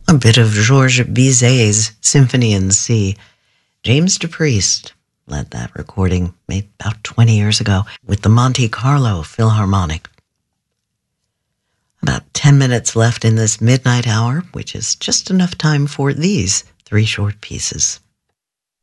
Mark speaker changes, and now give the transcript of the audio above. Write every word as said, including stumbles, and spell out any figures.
Speaker 1: A bit of Georges Bizet's Symphony in C. James DePriest led that recording made about twenty years ago with the Monte Carlo Philharmonic. About ten minutes left in this midnight hour, which is just enough time for these three short pieces.